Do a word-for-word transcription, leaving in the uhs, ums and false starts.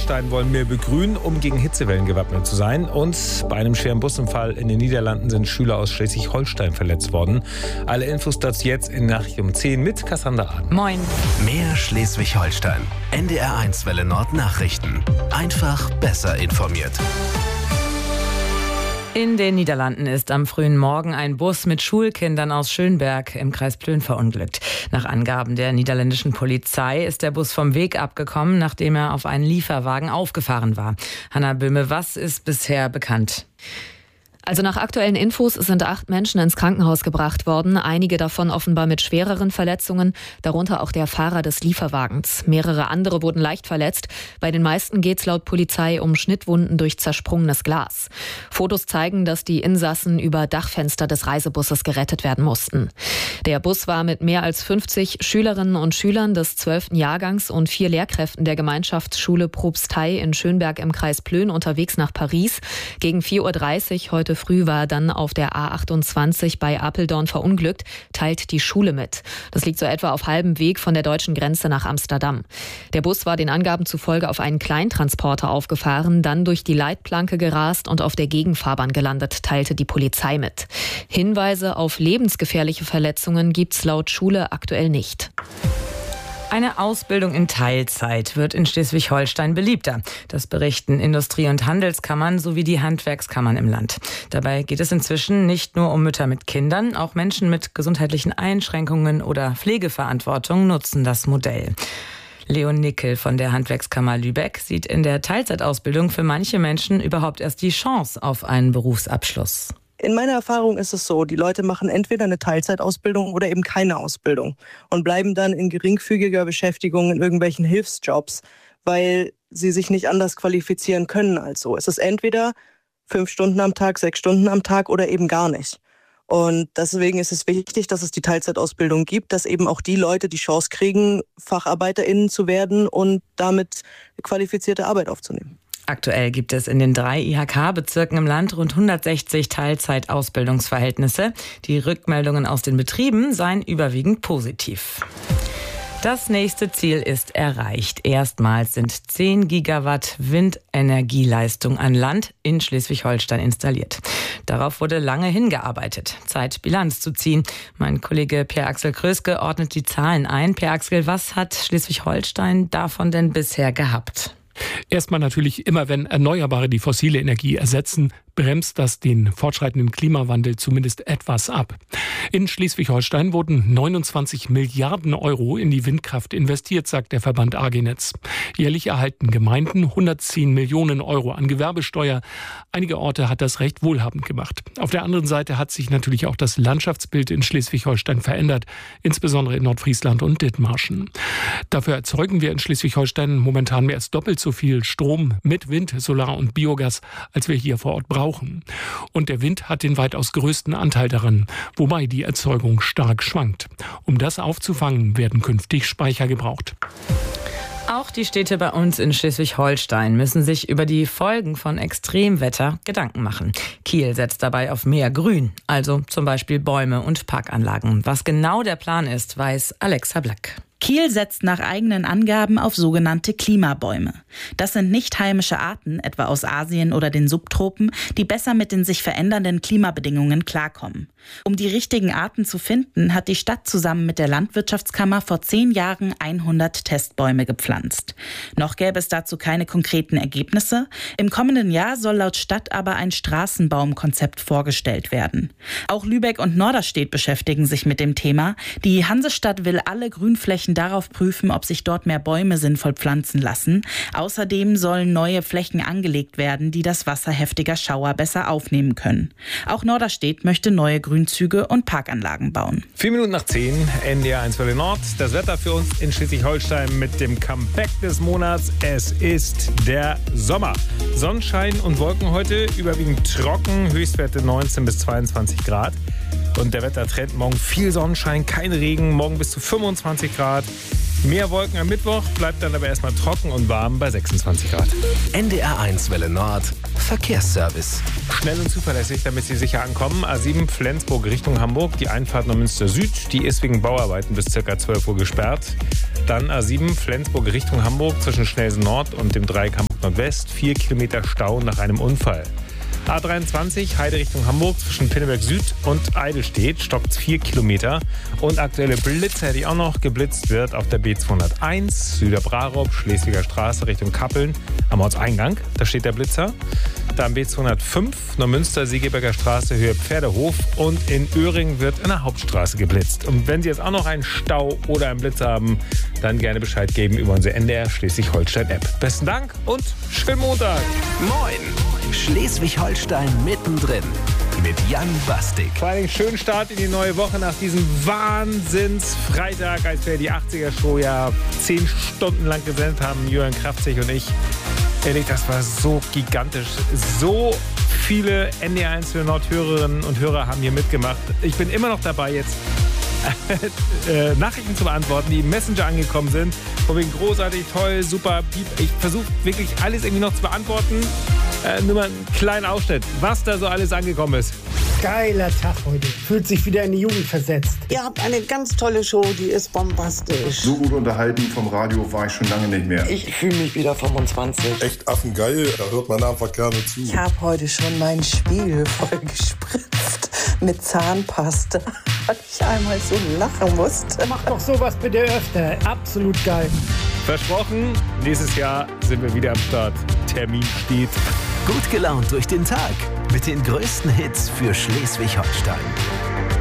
Schleswig-Holstein wollen mehr begrünen, um gegen Hitzewellen gewappnet zu sein. Und bei einem schweren Busunfall in den Niederlanden sind Schüler aus Schleswig-Holstein verletzt worden. Alle Infos dazu jetzt in Nachricht um zehn mit Cassandra Ahn. Moin. Mehr Schleswig-Holstein. N D R eins Welle Nord Nachrichten. Einfach besser informiert. In den Niederlanden ist am frühen Morgen ein Bus mit Schulkindern aus Schönberg im Kreis Plön verunglückt. Nach Angaben der niederländischen Polizei ist der Bus vom Weg abgekommen, nachdem er auf einen Lieferwagen aufgefahren war. Hanna Böhme, was ist bisher bekannt? Also nach aktuellen Infos sind acht Menschen ins Krankenhaus gebracht worden, einige davon offenbar mit schwereren Verletzungen, darunter auch der Fahrer des Lieferwagens. Mehrere andere wurden leicht verletzt. Bei den meisten geht es laut Polizei um Schnittwunden durch zersprungenes Glas. Fotos zeigen, dass die Insassen über Dachfenster des Reisebusses gerettet werden mussten. Der Bus war mit mehr als fünfzig Schülerinnen und Schülern des zwölften Jahrgangs und vier Lehrkräften der Gemeinschaftsschule Propstei in Schönberg im Kreis Plön unterwegs nach Paris. Gegen vier Uhr dreißig heute früh war er dann auf der A achtundzwanzig bei Apeldoorn verunglückt, teilt die Schule mit. Das liegt so etwa auf halbem Weg von der deutschen Grenze nach Amsterdam. Der Bus war den Angaben zufolge auf einen Kleintransporter aufgefahren, dann durch die Leitplanke gerast und auf der Gegenfahrbahn gelandet, teilte die Polizei mit. Hinweise auf lebensgefährliche Verletzungen gibt's laut Schule aktuell nicht. Eine Ausbildung in Teilzeit wird in Schleswig-Holstein beliebter. Das berichten Industrie- und Handelskammern sowie die Handwerkskammern im Land. Dabei geht es inzwischen nicht nur um Mütter mit Kindern, auch Menschen mit gesundheitlichen Einschränkungen oder Pflegeverantwortung nutzen das Modell. Leon Nickel von der Handwerkskammer Lübeck sieht in der Teilzeitausbildung für manche Menschen überhaupt erst die Chance auf einen Berufsabschluss. In meiner Erfahrung ist es so, die Leute machen entweder eine Teilzeitausbildung oder eben keine Ausbildung und bleiben dann in geringfügiger Beschäftigung in irgendwelchen Hilfsjobs, weil sie sich nicht anders qualifizieren können als so. Es ist entweder fünf Stunden am Tag, sechs Stunden am Tag oder eben gar nicht. Und deswegen ist es wichtig, dass es die Teilzeitausbildung gibt, dass eben auch die Leute die Chance kriegen, FacharbeiterInnen zu werden und damit qualifizierte Arbeit aufzunehmen. Aktuell gibt es in den drei I H K-Bezirken im Land rund hundertsechzig Teilzeitausbildungsverhältnisse. Die Rückmeldungen aus den Betrieben seien überwiegend positiv. Das nächste Ziel ist erreicht. Erstmals sind zehn Gigawatt Windenergieleistung an Land in Schleswig-Holstein installiert. Darauf wurde lange hingearbeitet. Zeit, Bilanz zu ziehen. Mein Kollege Per-Axel Kröske ordnet die Zahlen ein. Per-Axel, was hat Schleswig-Holstein davon denn bisher gehabt? Erstmal natürlich immer, wenn Erneuerbare die fossile Energie ersetzen, bremst das den fortschreitenden Klimawandel zumindest etwas ab. In Schleswig-Holstein wurden neunundzwanzig Milliarden Euro in die Windkraft investiert, sagt der Verband A G Netz. Jährlich erhalten Gemeinden hundertzehn Millionen Euro an Gewerbesteuer. Einige Orte hat das recht wohlhabend gemacht. Auf der anderen Seite hat sich natürlich auch das Landschaftsbild in Schleswig-Holstein verändert, insbesondere in Nordfriesland und Dithmarschen. Dafür erzeugen wir in Schleswig-Holstein momentan mehr als doppelt so viel Strom mit Wind, Solar und Biogas, als wir hier vor Ort brauchen. Und der Wind hat den weitaus größten Anteil daran, wobei die Erzeugung stark schwankt. Um das aufzufangen, werden künftig Speicher gebraucht. Auch die Städte bei uns in Schleswig-Holstein müssen sich über die Folgen von Extremwetter Gedanken machen. Kiel setzt dabei auf mehr Grün, also zum Beispiel Bäume und Parkanlagen. Was genau der Plan ist, weiß Alexa Black. Kiel setzt nach eigenen Angaben auf sogenannte Klimabäume. Das sind nicht heimische Arten, etwa aus Asien oder den Subtropen, die besser mit den sich verändernden Klimabedingungen klarkommen. Um die richtigen Arten zu finden, hat die Stadt zusammen mit der Landwirtschaftskammer vor zehn Jahren hundert Testbäume gepflanzt. Noch gäbe es dazu keine konkreten Ergebnisse. Im kommenden Jahr soll laut Stadt aber ein Straßenbaumkonzept vorgestellt werden. Auch Lübeck und Norderstedt beschäftigen sich mit dem Thema. Die Hansestadt will alle Grünflächen darauf prüfen, ob sich dort mehr Bäume sinnvoll pflanzen lassen. Außerdem sollen neue Flächen angelegt werden, die das Wasser heftiger Schauer besser aufnehmen können. Auch Norderstedt möchte neue Grünzüge und Parkanlagen bauen. Vier Minuten nach zehn, N D R eins Welle Nord. Das Wetter für uns in Schleswig-Holstein mit dem Comeback des Monats. Es ist der Sommer. Sonnenschein und Wolken heute, überwiegend trocken, Höchstwerte neunzehn bis zweiundzwanzig Grad. Und der Wettertrend morgen viel Sonnenschein, kein Regen, morgen bis zu fünfundzwanzig Grad. Mehr Wolken am Mittwoch, bleibt dann aber erstmal trocken und warm bei sechsundzwanzig Grad. N D R eins Welle Nord, Verkehrsservice. Schnell und zuverlässig, damit Sie sicher ankommen. A sieben Flensburg Richtung Hamburg, die Einfahrt nach Münster Süd, die ist wegen Bauarbeiten bis ca. zwölf Uhr gesperrt. Dann A sieben Flensburg Richtung Hamburg zwischen Schnelsen Nord und dem Dreieck Hamburg Nord-Nordwest. Vier Kilometer Stau nach einem Unfall. A dreiundzwanzig, Heide Richtung Hamburg, zwischen Pinneberg Süd und Eidelstedt, stockt vier Kilometer. Und aktuelle Blitze hätte ich auch noch. Geblitzt wird auf der B zweihunderteins, Süderbrarup, Schleswiger Straße Richtung Kappeln, am Ortseingang. Da steht der Blitzer. Dann B zweihundertfünf, Neumünster, Segeberger Straße, Höhe Pferdehof. Und in Öhring wird an der Hauptstraße geblitzt. Und wenn Sie jetzt auch noch einen Stau oder einen Blitz haben, dann gerne Bescheid geben über unsere N D R Schleswig-Holstein-App. Besten Dank und schönen Montag. Moin! Schleswig-Holstein mittendrin mit Jan Bastik. Vor allem schönen Start in die neue Woche nach diesem Wahnsinns-Freitag, als wir die achtziger-Show ja zehn Stunden lang gesendet haben, Jürgen Kraftzig und ich. Ehrlich, das war so gigantisch. So viele N D R eins für Nord-Hörerinnen und Hörer haben hier mitgemacht. Ich bin immer noch dabei, jetzt äh, Nachrichten zu beantworten, die im Messenger angekommen sind. Von wegen großartig, toll, super, piep. Ich versuche wirklich alles irgendwie noch zu beantworten. Äh, nur mal einen kleinen Ausschnitt, was da so alles angekommen ist. Geiler Tag heute. Fühlt sich wieder in die Jugend versetzt. Ihr habt eine ganz tolle Show, die ist bombastisch. So gut unterhalten vom Radio war ich schon lange nicht mehr. Ich fühle mich wieder fünfundzwanzig. Echt affengeil, da hört man einfach gerne zu. Ich habe heute schon meinen Spiegel voll gespritzt mit Zahnpasta, weil ich einmal so lachen musste. Mach doch sowas bitte öfter. Absolut geil. Versprochen, nächstes Jahr sind wir wieder am Start. Termin steht. Gut gelaunt durch den Tag mit den größten Hits für Schleswig-Holstein.